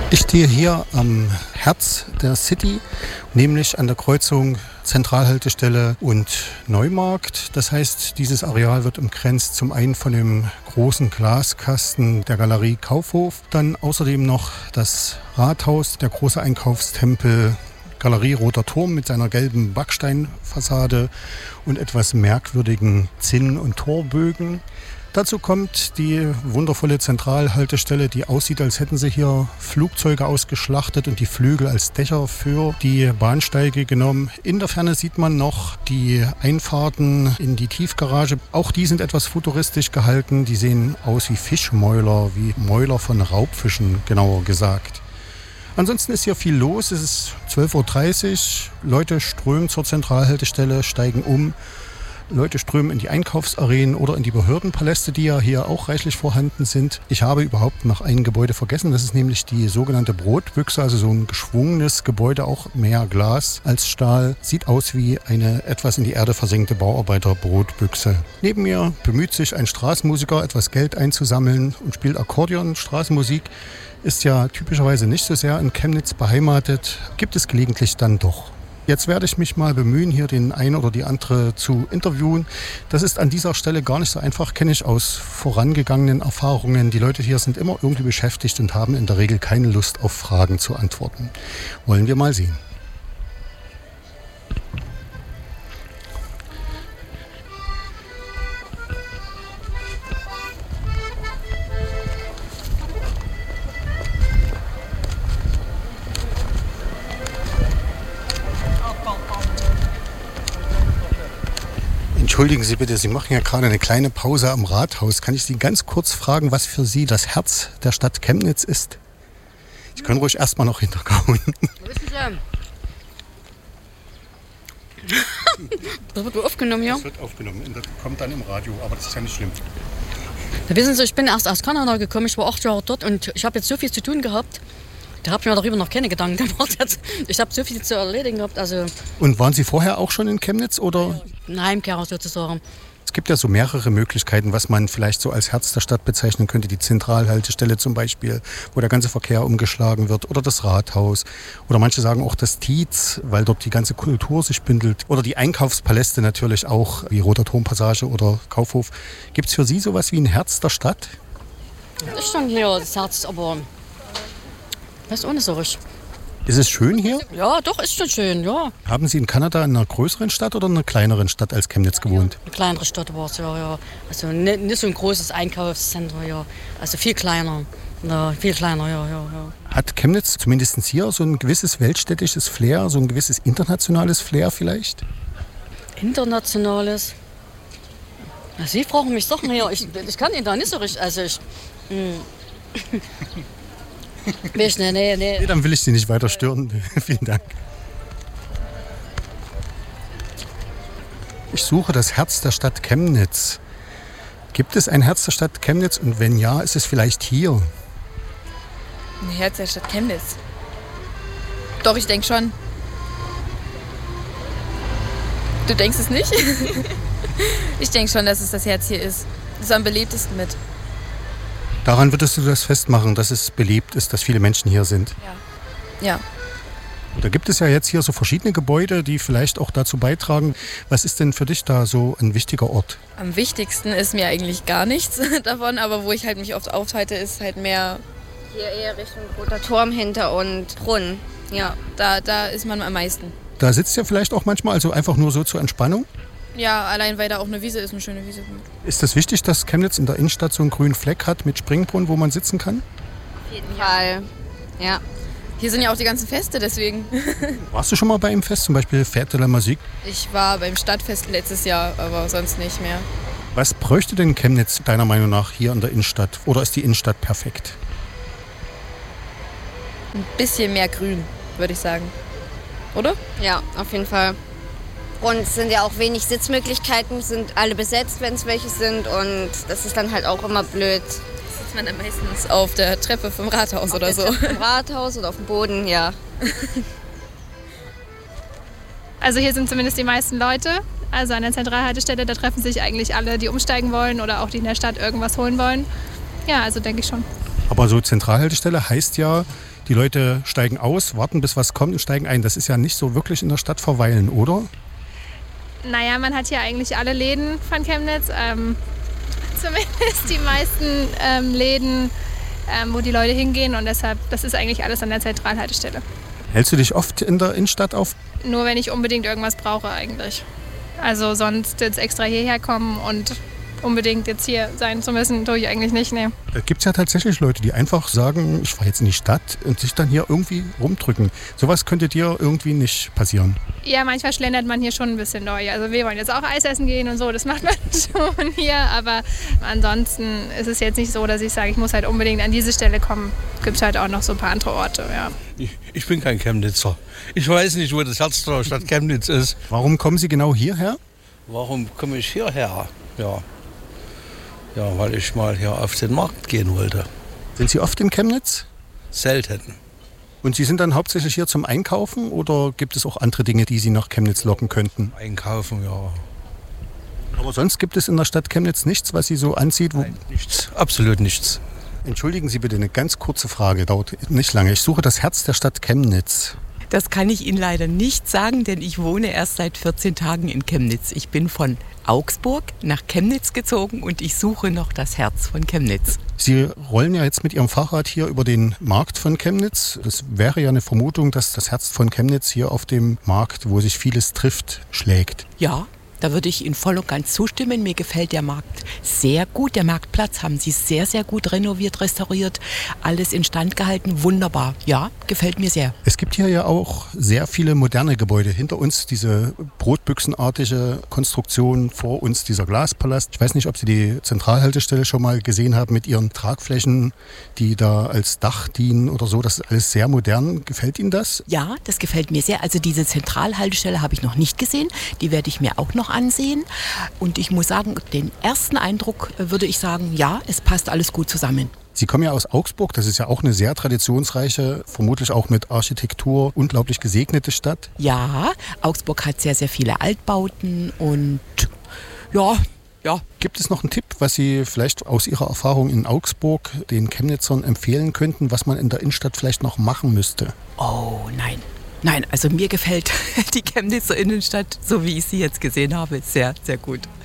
Ich stehe hier am Herz der City, nämlich an der Kreuzung Zentralhaltestelle und Neumarkt. Das heißt, dieses Areal wird umgrenzt zum einen von dem großen Glaskasten der Galerie Kaufhof, dann außerdem noch das Rathaus, der große Einkaufstempel Galerie Roter Turm mit seiner gelben Backsteinfassade und etwas merkwürdigen Zinn- und Torbögen. Dazu kommt die wundervolle Zentralhaltestelle, die aussieht, als hätten sie hier Flugzeuge ausgeschlachtet und die Flügel als Dächer für die Bahnsteige genommen. In der Ferne sieht man noch die Einfahrten in die Tiefgarage. Auch die sind etwas futuristisch gehalten. Die sehen aus wie Fischmäuler, wie Mäuler von Raubfischen, genauer gesagt. Ansonsten ist hier viel los. Es ist 12.30 Uhr. Leute strömen zur Zentralhaltestelle, steigen um. Leute strömen in die Einkaufsarenen oder in die Behördenpaläste, die ja hier auch reichlich vorhanden sind. Ich habe überhaupt noch ein Gebäude vergessen. Das ist nämlich die sogenannte Brotbüchse, also so ein geschwungenes Gebäude, auch mehr Glas als Stahl. Sieht aus wie eine etwas in die Erde versenkte Bauarbeiterbrotbüchse. Neben mir bemüht sich ein Straßenmusiker, etwas Geld einzusammeln und spielt Akkordeon. Straßenmusik ist ja typischerweise nicht so sehr in Chemnitz beheimatet, gibt es gelegentlich dann doch. Jetzt werde ich mich mal bemühen, hier den einen oder die andere zu interviewen. Das ist an dieser Stelle gar nicht so einfach, kenne ich aus vorangegangenen Erfahrungen. Die Leute hier sind immer irgendwie beschäftigt und haben in der Regel keine Lust auf Fragen zu antworten. Wollen wir mal sehen. Entschuldigen Sie bitte, Sie machen ja gerade eine kleine Pause am Rathaus. Kann ich Sie ganz kurz fragen, was für Sie das Herz der Stadt Chemnitz ist? Sie können ruhig erstmal noch hinterkauen. Das wird aufgenommen, ja? Das wird aufgenommen, das kommt dann im Radio, aber das ist ja nicht schlimm. Da wissen Sie, ich bin erst aus Kanada gekommen, ich war 8 Jahre dort und ich habe jetzt so viel zu tun gehabt. Da habe ich mir darüber noch keine Gedanken gemacht. Ich habe so viel zu erledigen gehabt. Also Und waren Sie vorher auch schon in Chemnitz? Oder? Ein Heimkehrer sozusagen. Es gibt ja so mehrere Möglichkeiten, was man vielleicht so als Herz der Stadt bezeichnen könnte. Die Zentralhaltestelle zum Beispiel, wo der ganze Verkehr umgeschlagen wird. Oder das Rathaus. Oder manche sagen auch das Tietz, weil dort die ganze Kultur sich bündelt. Oder die Einkaufspaläste natürlich auch, wie Roter Turmpassage oder Kaufhof. Gibt es für Sie sowas wie ein Herz der Stadt? Das ist schon hier das Herz, aber das ist auch nicht so richtig. Ist es schön hier? Ja, doch, ist schon schön, ja. Haben Sie in Kanada in einer größeren Stadt oder in einer kleineren Stadt als Chemnitz gewohnt? Eine kleinere Stadt war es, ja. Also nicht so ein großes Einkaufszentrum, ja. Also viel kleiner. Ja, viel kleiner, ja. Hat Chemnitz zumindest hier so ein gewisses weltstädtisches Flair, so ein gewisses internationales Flair vielleicht? Internationales? Ja, Sie fragen mich Sachen hier. Ich kann Ihnen da nicht so richtig. Also Nee. Nee, dann will ich Sie nicht weiter stören. Vielen Dank. Ich suche das Herz der Stadt Chemnitz. Gibt es ein Herz der Stadt Chemnitz? Und wenn ja, ist es vielleicht hier? Ein Herz der Stadt Chemnitz? Doch, ich denke schon. Du denkst es nicht? Ich denke schon, dass es das Herz hier ist. Das ist am beliebtesten mit. Daran würdest du das festmachen, dass es belebt ist, dass viele Menschen hier sind? Ja. Da gibt es ja jetzt hier so verschiedene Gebäude, die vielleicht auch dazu beitragen. Was ist denn für dich da so ein wichtiger Ort? Am wichtigsten ist mir eigentlich gar nichts davon, aber wo ich halt mich oft aufhalte, ist halt mehr... Hier eher Richtung Roter Turm hinter und Brunnen. Ja. Da ist man am meisten. Da sitzt ja vielleicht auch manchmal, also einfach nur so zur Entspannung? Ja, allein weil da auch eine Wiese ist, eine schöne Wiese. Ist das wichtig, dass Chemnitz in der Innenstadt so einen grünen Fleck hat mit Springbrunnen, wo man sitzen kann? Auf jeden Fall, ja. Hier sind ja auch die ganzen Feste, deswegen. Warst du schon mal bei einem Fest, zum Beispiel Fête de la Musique? Ich war beim Stadtfest letztes Jahr, aber sonst nicht mehr. Was bräuchte denn Chemnitz deiner Meinung nach hier in der Innenstadt? Oder ist die Innenstadt perfekt? Ein bisschen mehr Grün, würde ich sagen. Oder? Ja, auf jeden Fall. Und es sind ja auch wenig Sitzmöglichkeiten, sind alle besetzt, wenn es welche sind. Und das ist dann halt auch immer blöd. Sitzt man dann meistens auf der Treppe vom Rathaus oder so. Im Rathaus oder auf dem Boden, ja. Also hier sind zumindest die meisten Leute. Also an der Zentralhaltestelle, da treffen sich eigentlich alle, die umsteigen wollen oder auch die in der Stadt irgendwas holen wollen. Ja, also denke ich schon. Aber so Zentralhaltestelle heißt ja, Die Leute steigen aus, warten bis was kommt und steigen ein. Das ist ja nicht so wirklich in der Stadt verweilen, oder? Naja, man hat hier eigentlich alle Läden von Chemnitz. Zumindest die meisten Läden, wo die Leute hingehen. Und deshalb, das ist eigentlich alles an der Zentralhaltestelle. Hältst du dich oft in der Innenstadt auf? Nur wenn ich unbedingt irgendwas brauche eigentlich. Also sonst jetzt extra hierher kommen und unbedingt jetzt hier sein zu müssen, tue ich eigentlich nicht, nee. Da gibt es ja tatsächlich Leute, die einfach sagen, ich fahre jetzt in die Stadt und sich dann hier irgendwie rumdrücken. Sowas könnte dir irgendwie nicht passieren. Ja, manchmal schlendert man hier schon ein bisschen neu. Also wir wollen jetzt auch Eis essen gehen und so, das macht man schon hier. Aber ansonsten ist es jetzt nicht so, dass ich sage, ich muss halt unbedingt an diese Stelle kommen. Es gibt halt auch noch so ein paar andere Orte, ja. Ich bin kein Chemnitzer. Ich weiß nicht, wo das Herz der Stadt Chemnitz ist. Warum kommen Sie genau hierher? Warum komme ich hierher? Ja, weil ich mal hier auf den Markt gehen wollte. Sind Sie oft in Chemnitz? Selten. Und Sie sind dann hauptsächlich hier zum Einkaufen oder gibt es auch andere Dinge, die Sie nach Chemnitz locken könnten? Einkaufen, ja. Aber sonst gibt es in der Stadt Chemnitz nichts, was Sie so anzieht? Nein, nichts, absolut nichts. Entschuldigen Sie bitte, eine ganz kurze Frage, dauert nicht lange. Ich suche das Herz der Stadt Chemnitz. Das kann ich Ihnen leider nicht sagen, denn ich wohne erst seit 14 Tagen in Chemnitz. Ich bin von Augsburg nach Chemnitz gezogen und ich suche noch das Herz von Chemnitz. Sie rollen ja jetzt mit Ihrem Fahrrad hier über den Markt von Chemnitz. Das wäre ja eine Vermutung, dass das Herz von Chemnitz hier auf dem Markt, wo sich vieles trifft, schlägt. Ja, da würde ich Ihnen voll und ganz zustimmen. Mir gefällt der Markt sehr gut. Der Marktplatz haben Sie sehr, sehr gut renoviert, restauriert. Alles instand gehalten. Wunderbar. Ja, gefällt mir sehr. Es gibt hier ja auch sehr viele moderne Gebäude. Hinter uns diese brotbüchsenartige Konstruktion, vor uns dieser Glaspalast. Ich weiß nicht, ob Sie die Zentralhaltestelle schon mal gesehen haben mit ihren Tragflächen, die da als Dach dienen oder so. Das ist alles sehr modern. Gefällt Ihnen das? Ja, das gefällt mir sehr. Also diese Zentralhaltestelle habe ich noch nicht gesehen. Die werde ich mir auch noch ansehen. Und ich muss sagen, den ersten Eindruck würde ich sagen, ja, es passt alles gut zusammen. Sie kommen ja aus Augsburg, das ist ja auch eine sehr traditionsreiche, vermutlich auch mit Architektur unglaublich gesegnete Stadt. Ja, Augsburg hat sehr, sehr viele Altbauten und ja. Gibt es noch einen Tipp, was Sie vielleicht aus Ihrer Erfahrung in Augsburg den Chemnitzern empfehlen könnten, was man in der Innenstadt vielleicht noch machen müsste? Oh, nein. Nein, also mir gefällt die Chemnitzer Innenstadt, so wie ich sie jetzt gesehen habe, sehr, sehr gut.